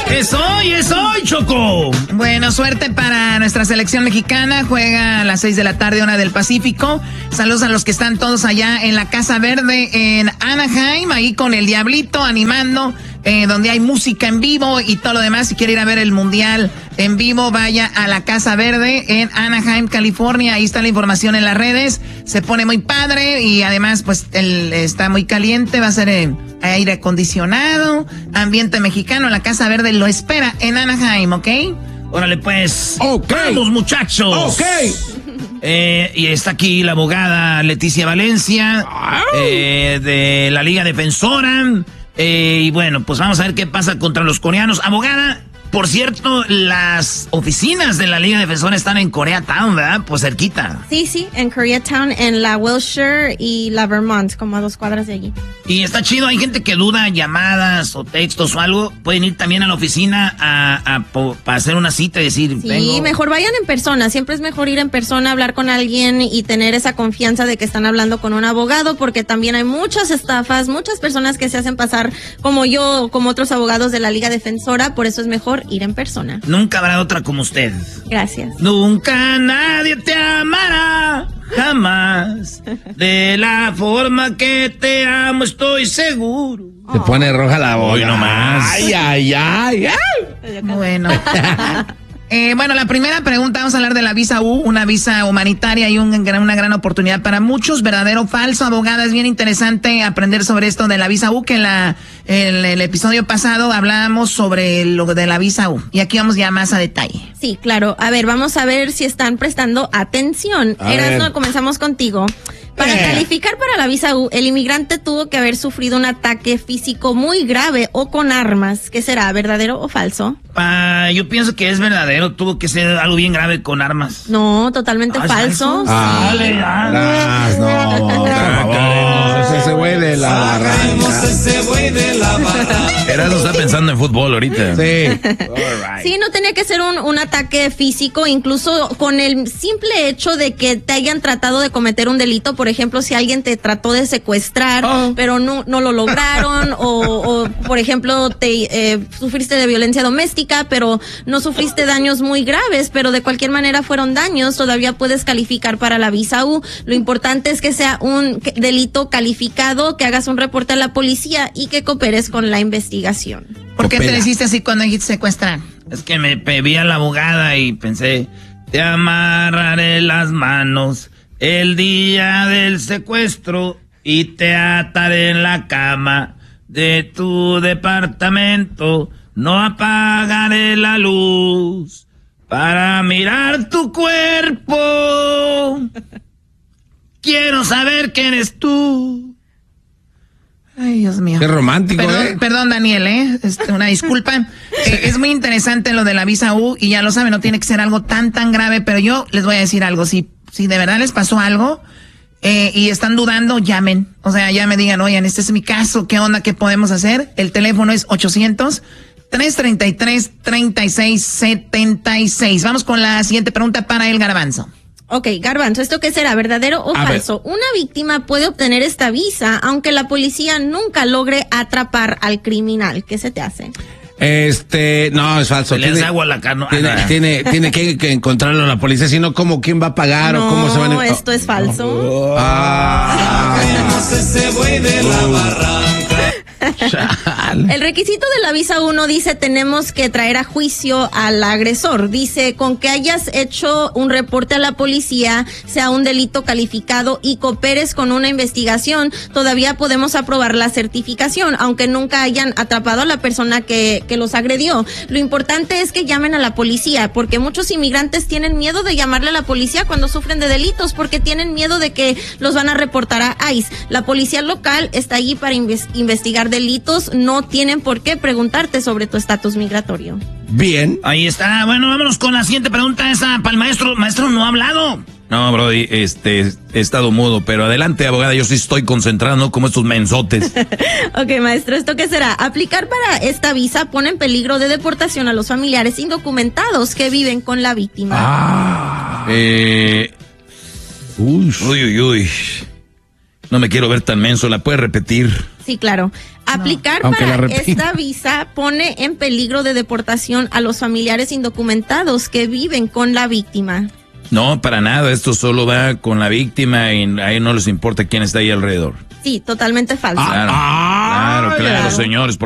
Es hoy, Choco. Bueno, suerte para nuestra selección mexicana. Juega a las 6 de la tarde, hora del Pacífico. Saludos a los que están todos allá en la Casa Verde en Anaheim, ahí con el Diablito animando, donde hay música en vivo y todo lo demás. Si quiere ir a ver el Mundial en vivo, vaya a la Casa Verde en Anaheim, California. Ahí está la información en las redes. Se pone muy padre y además pues está muy caliente. Va a ser aire acondicionado, ambiente mexicano. La Casa Verde lo espera en Anaheim, ¿ok? Órale pues. Ok. Vamos, muchachos. Ok. Y está aquí la abogada Leticia Valencia, de la Liga Defensora. Y bueno, pues vamos a ver qué pasa contra los coreanos. Abogada, por cierto, las oficinas de la Liga Defensora están en Koreatown, ¿verdad? Pues cerquita. Sí, en Koreatown, en la Wilshire y la Vermont, como a 2 cuadras de allí. Y está chido, hay gente que duda llamadas o textos o algo. Pueden ir también a la oficina para hacer una cita y decir, sí, vengo. Mejor vayan en persona. Siempre es mejor ir en persona, hablar con alguien y tener esa confianza de que están hablando con un abogado, porque también hay muchas estafas, muchas personas que se hacen pasar como yo, como otros abogados de la Liga Defensora. Por eso es mejor ir en persona. Nunca habrá otra como usted. Gracias. Nunca nadie te amará, jamás, de la forma que te amo, estoy seguro. Se pone roja la boca. Hoy nomás. Ay. Bueno. Bueno, la primera pregunta, vamos a hablar de la visa U, una visa humanitaria y una gran oportunidad para muchos. ¿Verdadero o falso, abogada? Es bien interesante aprender sobre esto de la visa U, que en el episodio pasado hablábamos sobre lo de la visa U. Y aquí vamos ya más a detalle. Sí, claro. A ver, vamos a ver si están prestando atención. Erasmo, comenzamos contigo. Para calificar para la visa U, el inmigrante tuvo que haber sufrido un ataque físico muy grave o con armas. ¿Qué será, verdadero o falso? Yo pienso que es verdadero, tuvo que ser algo bien grave con armas. No, totalmente falso. Dale. Ese güey de la barranca. Erasmo está pensando en fútbol ahorita. Sí. Sí, no tenía que ser un ataque físico, incluso con el simple hecho de que te hayan tratado de cometer un delito. Por ejemplo, si alguien te trató de secuestrar, pero no lo lograron, o por ejemplo, sufriste de violencia doméstica, pero no sufriste daños muy graves, pero de cualquier manera fueron daños, todavía puedes calificar para la visa U. Lo importante es que sea un delito calificado, que hagas un reporte a la policía y que cooperes con la investigación. ¿Por qué te hiciste así cuando dijiste secuestrar? Es que me vi a la abogada y pensé, te amarraré las manos el día del secuestro y te ataré en la cama de tu departamento. No apagaré la luz para mirar tu cuerpo. Quiero saber quién eres tú. Ay, Dios mío. Qué romántico, Perdón, Daniel, una disculpa. Es muy interesante lo de la visa U y ya lo saben, no tiene que ser algo tan grave, pero yo les voy a decir algo. Si de verdad les pasó algo y están dudando, llamen. O sea, ya me digan, oigan, este es mi caso, ¿qué onda? ¿Qué podemos hacer? El teléfono es 800-333-3676. Vamos con la siguiente pregunta para el Garbanzo. Ok, Garbanzo, ¿esto qué será, verdadero o falso? Una víctima puede obtener esta visa aunque la policía nunca logre atrapar al criminal. ¿Qué se te hace? No, es falso. Le hace agua a la carne. Tiene que encontrarlo la policía, si no, ¿cómo quién va a pagar o cómo se van a... No, esto es falso. Ese güey de la barranca. El requisito de la visa 1 dice tenemos que traer a juicio al agresor. Dice con que hayas hecho un reporte a la policía, sea un delito calificado y cooperes con una investigación, todavía podemos aprobar la certificación, aunque nunca hayan atrapado a la persona que los agredió. Lo importante es que llamen a la policía, porque muchos inmigrantes tienen miedo de llamarle a la policía cuando sufren de delitos, porque tienen miedo de que los van a reportar a ICE. La policía local está allí para investigar delitos, no tienen por qué preguntarte sobre tu estatus migratorio. Bien. Ahí está. Bueno, vámonos con la siguiente pregunta, esa para el maestro. Maestro, no ha hablado. No, Brody, he estado mudo, pero adelante, abogada, yo sí estoy concentrado, ¿no? Como estos mensotes. Ok, maestro, ¿esto qué será? Aplicar para esta visa pone en peligro de deportación a los familiares indocumentados que viven con la víctima. Uy. No me quiero ver tan menso, ¿la puedes repetir? Sí, claro. Aplicar Aunque para la repita. esta visa pone en peligro de deportación a los familiares indocumentados que viven con la víctima. No, para nada. Esto solo va con la víctima y a ellos no les importa quién está ahí alrededor. Sí, totalmente falso. Claro, Ah, claro, señores.